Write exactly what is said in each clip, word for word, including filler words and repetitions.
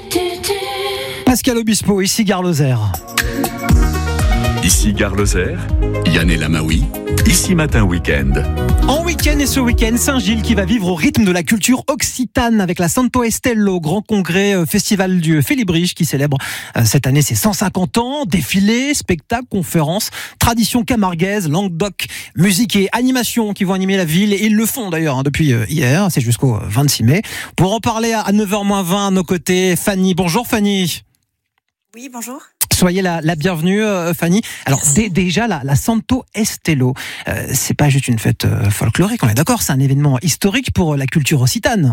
Pascal Obispo, ici Gare Lozère. Ici Gare Lozère, Yann Lamaoui, ici Matin Week-end. En week-end et ce week-end, Saint-Gilles qui va vivre au rythme de la culture occitane avec la Santo Estelo, grand congrès euh, festival du Félibrige qui célèbre euh, cette année ses cent cinquante ans, défilés, spectacles, conférences, tradition camarguaise, Languedoc, musique et animation qui vont animer la ville et ils le font d'ailleurs hein, depuis euh, hier, c'est jusqu'au vingt-six mai. Pour en parler à neuf heures moins vingt à nos côtés, Fanny. Bonjour Fanny. Oui, bonjour. Soyez la, la bienvenue, euh, Fanny. Alors d- déjà, la, la Santo Estelo, euh, c'est pas juste une fête euh, folklorique, on est d'accord, c'est un événement historique pour la culture occitane.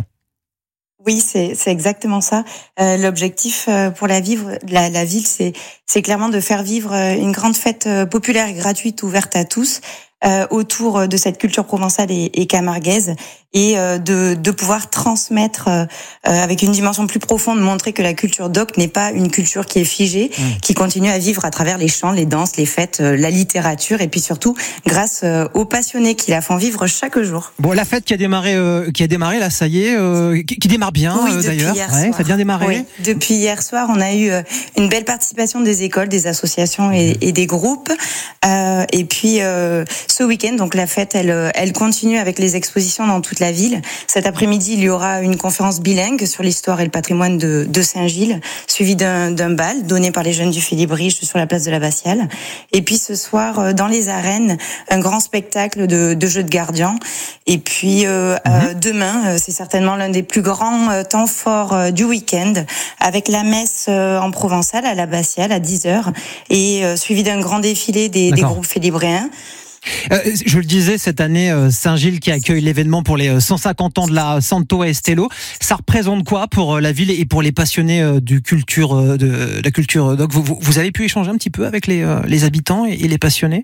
Oui, c'est, c'est exactement ça. Euh, l'objectif euh, pour la, vivre, la, la ville, c'est, c'est clairement de faire vivre une grande fête euh, populaire et gratuite ouverte à tous euh, autour de cette culture provençale et, et camarguaise et euh, de, de pouvoir transmettre euh, avec une dimension plus profonde, montrer que la culture d'Oc n'est pas une culture qui est figée, mmh. qui continue à vivre à travers les chants, les danses, les fêtes, euh, la littérature et puis surtout grâce euh, aux passionnés qui la font vivre chaque jour. Bon, la fête qui a démarré, euh, qui a démarré là, ça y est, euh, qui, qui démarre bien oui, euh, d'ailleurs. Ouais, ça a bien démarré. Oui, depuis hier soir, on a eu euh, une belle participation des écoles, des associations et, et des groupes. Euh, et puis euh, ce week-end, donc la fête, elle, elle continue avec les expositions dans toute la ville. Cet après-midi, il y aura une conférence bilingue sur l'histoire et le patrimoine de, de Saint-Gilles, suivie d'un, d'un bal donné par les jeunes du Félibrige sur la place de l'Abbatiale. Et puis ce soir, dans les arènes, un grand spectacle de, de jeux de gardiens. Et puis euh, mmh. euh, demain, c'est certainement l'un des plus grands euh, temps forts euh, du week-end, avec la messe euh, en provençal à l'Abbatiale à dix heures, et euh, suivi d'un grand défilé des, des groupes félibréens. Euh, je le disais, cette année, euh, Saint-Gilles qui accueille l'événement pour les cent cinquante ans de la Santo Estelo. Ça représente quoi pour euh, la ville et pour les passionnés euh, du culture, euh, de, de la culture d'Oc? vous, vous, vous avez pu échanger un petit peu avec les, euh, les habitants et, et les passionnés?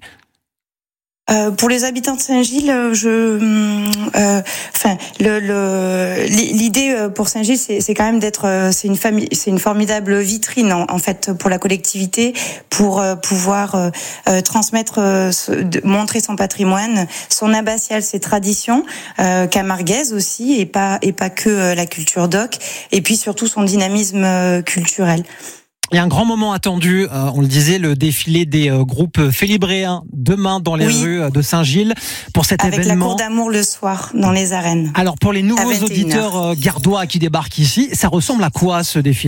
Euh, pour les habitants de Saint-Gilles, je, euh, enfin, le, le, l'idée pour Saint-Gilles, c'est, c'est quand même d'être, c'est une famille, c'est une formidable vitrine en, en fait pour la collectivité, pour euh, pouvoir euh, transmettre, euh, montrer son patrimoine, son abbatiale, ses traditions euh, camarguaises aussi, et pas et pas que euh, la culture d'Oc, et puis surtout son dynamisme euh, culturel. Il y a un grand moment attendu, euh, on le disait, le défilé des euh, groupes félibréens demain dans les oui. rues de Saint-Gilles pour cet Avec événement. Avec la cour d'amour le soir dans les arènes. Alors pour les nouveaux auditeurs euh, gardois qui débarquent ici, ça ressemble à quoi ce défilé ?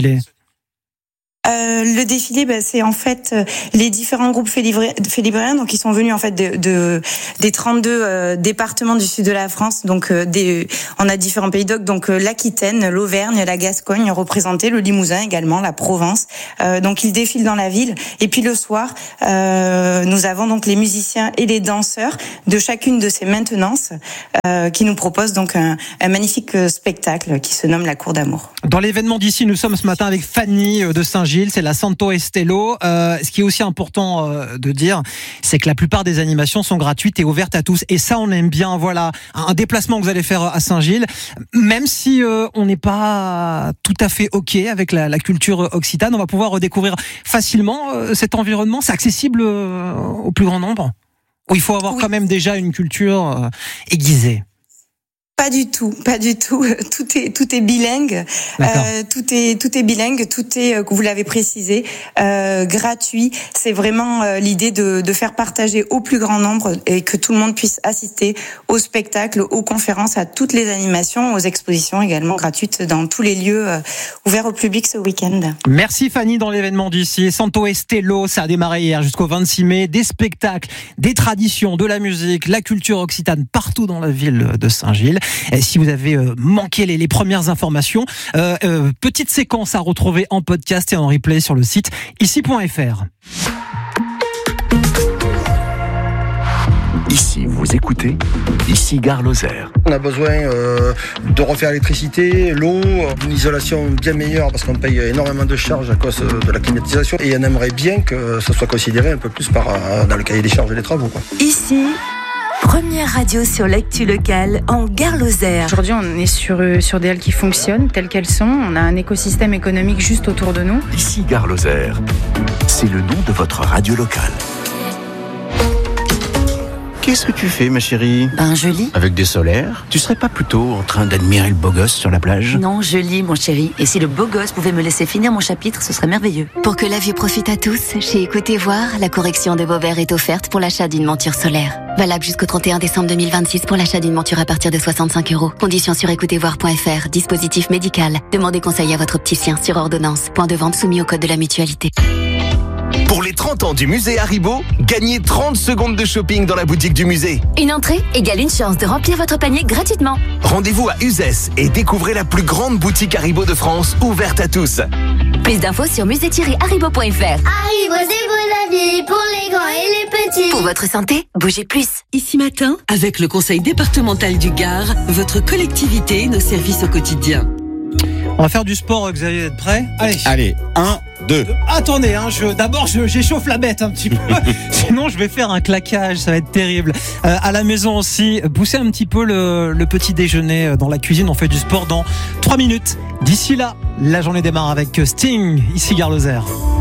Euh, le défilé, bah, c'est en fait euh, les différents groupes félibréens, donc ils sont venus en fait de, de des trente-deux euh, départements du sud de la France. Donc euh, des, on a différents pays d'Oc, donc euh, l'Aquitaine, l'Auvergne, la Gascogne représentés, le Limousin également, la Provence. Euh, donc ils défilent dans la ville. Et puis le soir, euh, nous avons donc les musiciens et les danseurs de chacune de ces maintenances euh, qui nous proposent donc un, un magnifique spectacle qui se nomme la Cour d'amour. Dans l'événement d'ici, nous sommes ce matin avec Fanny de Saint-Gilles. C'est la Santo Estelo. Euh, ce qui est aussi important euh, de dire, c'est que la plupart des animations sont gratuites et ouvertes à tous. Et ça, on aime bien. Voilà, un déplacement que vous allez faire à Saint-Gilles, même si euh, on n'est pas tout à fait ok avec la, la culture occitane, on va pouvoir redécouvrir facilement euh, cet environnement. C'est accessible euh, au plus grand nombre. Ou il faut avoir oui. quand même déjà une culture euh, aiguisée. Pas du tout, pas du tout. Tout est tout est bilingue, euh, tout est tout est bilingue, tout est, vous l'avez précisé, euh, gratuit. C'est vraiment euh, l'idée de de faire partager au plus grand nombre et que tout le monde puisse assister au spectacle, aux conférences, à toutes les animations, aux expositions également gratuites dans tous les lieux euh, ouverts au public ce week-end. Merci Fanny dans l'événement d'ici. Santo Estelo, ça a démarré hier jusqu'au vingt-six mai. Des spectacles, des traditions, de la musique, la culture occitane partout dans la ville de Saint-Gilles. Et si vous avez euh, manqué les, les premières informations, euh, euh, petite séquence à retrouver en podcast et en replay sur le site ici point f r. Ici, vous écoutez, ici Gare Lozère. On a besoin euh, de refaire l'électricité, l'eau, une isolation bien meilleure parce qu'on paye énormément de charges à cause de la climatisation et on aimerait bien que ça soit considéré un peu plus par, dans le cahier des charges des travaux, quoi. Ici, première radio sur l'actu locale en Gare Lozère. Aujourd'hui, on est sur, sur des halles qui fonctionnent telles qu'elles sont. On a un écosystème économique juste autour de nous. Ici Gare Lozère, c'est le nom de votre radio locale. Qu'est-ce que tu fais, ma chérie? Ben, je lis. Avec des solaires? Tu serais pas plutôt en train d'admirer le beau gosse sur la plage? Non, je lis, mon chéri. Et si le beau gosse pouvait me laisser finir mon chapitre, ce serait merveilleux. Pour que la vue profite à tous, chez Écoutez Voir, la correction de vos verres est offerte pour l'achat d'une monture solaire. Valable jusqu'au trente et un décembre deux mille vingt-six pour l'achat d'une monture à partir de soixante-cinq euros. Conditions sur écoutez voir point f r. Dispositif médical. Demandez conseil à votre opticien sur ordonnance. Point de vente soumis au code de la mutualité. Pour les trente ans du musée Haribo, gagnez trente secondes de shopping dans la boutique du musée. Une entrée égale une chance de remplir votre panier gratuitement. Rendez-vous à Uzès et découvrez la plus grande boutique Haribo de France, ouverte à tous. Plus d'infos sur musée tiret haribo point f r. Haribo, c'est pour la vie, pour les grands et les petits. Pour votre santé, bougez plus. Ici Matin, avec le conseil départemental du Gard, votre collectivité et nos services au quotidien. On va faire du sport, Xavier, êtes prêt? Allez. Allez, un, deux. Attendez, hein, je, d'abord je, j'échauffe la bête un petit peu, sinon je vais faire un claquage, ça va être terrible. Euh, à la maison aussi, poussez un petit peu le, le petit déjeuner dans la cuisine, on fait du sport dans trois minutes. D'ici là, la journée démarre avec Sting, ici Gare Lozère.